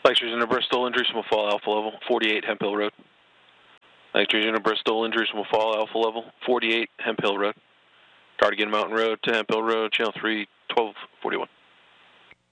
Nitrogen and Bristol, injuries from fall alpha level, 48 Hemp Hill Road. Nitrogen and Bristol, injuries from fall alpha level, 48 Hemp Hill Road. Cardigan Mountain Road to Hemp Hill Road, channel 3, 1241.